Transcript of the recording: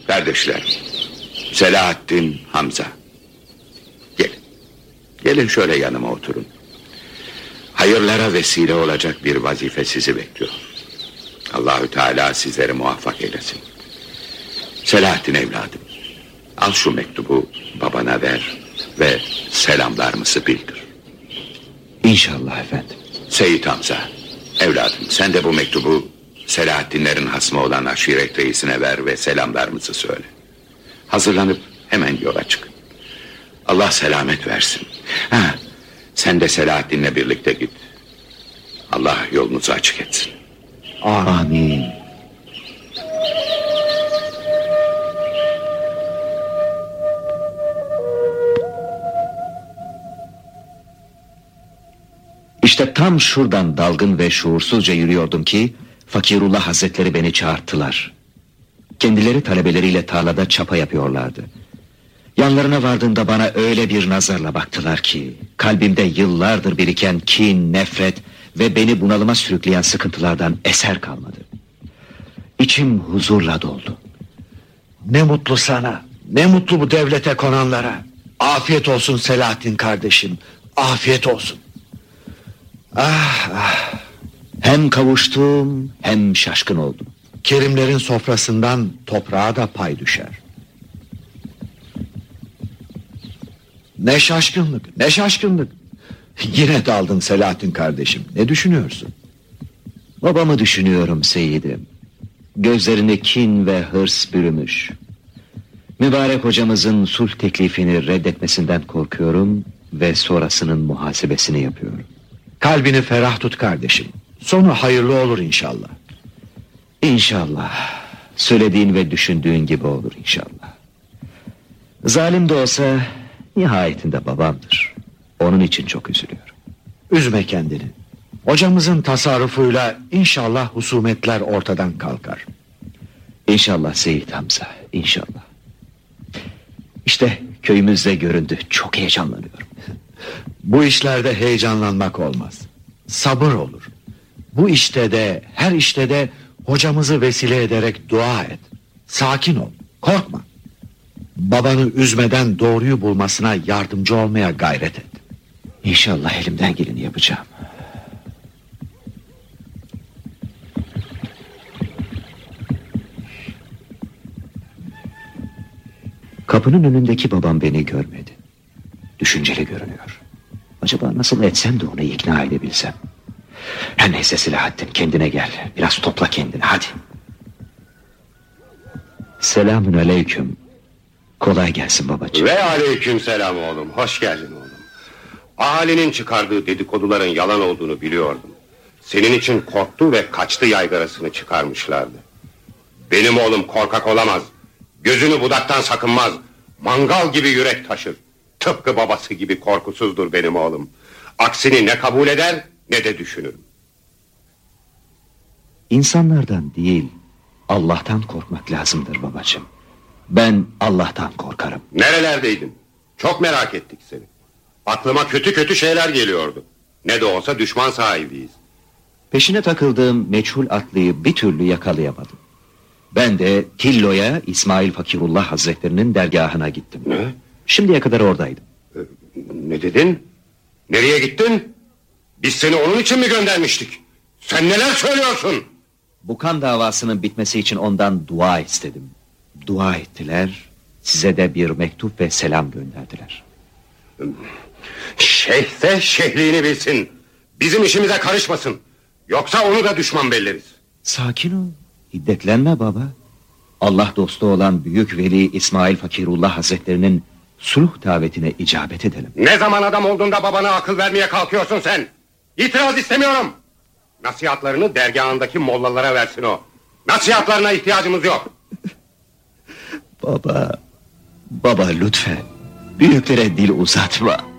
Kardeşler, Selahattin, Hamza. Gelin şöyle yanıma oturun. Hayırlara vesile olacak bir vazife sizi bekliyor. Allahü Teala sizleri muvaffak eylesin. Selahattin evladım, al şu mektubu babana ver ve selamlarımızı bildir. İnşallah efendim. Seyit Hamza, evladım sen de bu mektubu Selahattinlerin hasmı olan aşiret reisine ver ve selamlarımızı söyle. Hazırlanıp hemen yola çık. Allah selamet versin. Sen de Selahattin'le birlikte git. Allah yolunuzu açık etsin. Amin. İşte tam şuradan dalgın ve şuursuzca yürüyordum ki Fakirullah Hazretleri beni çağırttılar. Kendileri talebeleriyle tarlada çapa yapıyorlardı. Yanlarına vardığımda bana öyle bir nazarla baktılar ki kalbimde yıllardır biriken kin, nefret ve beni bunalıma sürükleyen sıkıntılardan eser kalmadı. İçim huzurla doldu. Ne mutlu sana, ne mutlu bu devlete konanlara. Afiyet olsun Selahattin kardeşim, afiyet olsun. Hem kavuştum hem şaşkın oldum. Kerimlerin sofrasından toprağa da pay düşer. Ne şaşkınlık, ne şaşkınlık. Yine daldın Selahattin kardeşim. Ne düşünüyorsun? Babamı düşünüyorum Seyyidim. Gözlerini kin ve hırs bürümüş. Mübarek hocamızın sulh teklifini reddetmesinden korkuyorum ve sonrasının muhasebesini yapıyorum. Kalbini ferah tut kardeşim. Sonu hayırlı olur inşallah. İnşallah. Söylediğin ve düşündüğün gibi olur inşallah. Zalim de olsa nihayetinde babamdır. Onun için çok üzülüyorum. Üzme kendini. Hocamızın tasarrufuyla inşallah husumetler ortadan kalkar. İnşallah Seyit Hamza, inşallah. İşte köyümüzde göründü. Çok heyecanlanıyorum. Bu işlerde heyecanlanmak olmaz. Sabır olur. Bu işte de, her işte de hocamızı vesile ederek dua et. Sakin ol, korkma. Babanı üzmeden doğruyu bulmasına yardımcı olmaya gayret et. İnşallah elimden geleni yapacağım. Kapının önündeki babam beni görmedi. Düşünceli görünüyor. Acaba nasıl etsem de onu ikna edebilsem. Her neyse Selahattin, kendine gel. Biraz topla kendini, hadi. Selamün aleyküm. Kolay gelsin babacığım. Ve aleyküm selam oğlum, hoş geldin oğlum. Ahalinin çıkardığı dedikoduların yalan olduğunu biliyordum. Senin için korktu ve kaçtı yaygarasını çıkarmışlardı. Benim oğlum korkak olamaz. Gözünü budaktan sakınmaz. Mangal gibi yürek taşır. Tıpkı babası gibi korkusuzdur benim oğlum. Aksini ne kabul eder ne de düşünür. İnsanlardan değil, Allah'tan korkmak lazımdır babacığım. Ben Allah'tan korkarım. Nerelerdeydin? Çok merak ettik seni. Aklıma kötü kötü şeyler geliyordu. Ne de olsa düşman sahibiyiz. Peşine takıldığım meçhul atlıyı bir türlü yakalayamadım. Ben de Tillo'ya İsmail Fakirullah Hazretlerinin dergahına gittim. Ne? Şimdiye kadar oradaydım. Ne dedin? Nereye gittin? Biz seni onun için mi göndermiştik? Sen neler söylüyorsun? Bu kan davasının bitmesi için ondan dua istedim. Dua ettiler, size de bir mektup ve selam gönderdiler. Şeyh de şehliğini bilsin. Bizim işimize karışmasın. Yoksa onu da düşman belleriz. Sakin ol, hiddetlenme baba. Allah dostu olan büyük veli İsmail Fakirullah Hazretlerinin sulh davetine icabet edelim. Ne zaman adam olduğunda babana akıl vermeye kalkıyorsun sen? İtiraz istemiyorum. Nasihatlarını dergahındaki mollalara versin o. Nasihatlarına ihtiyacımız yok. Baba lütfen. Büyüklere dil uzatma.